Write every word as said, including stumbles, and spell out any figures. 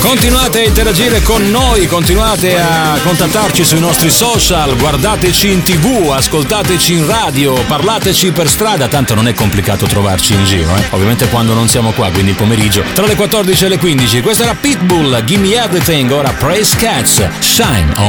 Continuate a interagire con noi, continuate a contattarci sui nostri social, guardateci in tv, ascoltateci in radio, parlateci per strada, tanto non è complicato trovarci in giro, eh? Ovviamente quando non siamo qua, quindi il pomeriggio, tra le quattordici e le quindici. Questa era Pitbull, Gimme Everything, ora Praise Cats, Shine On.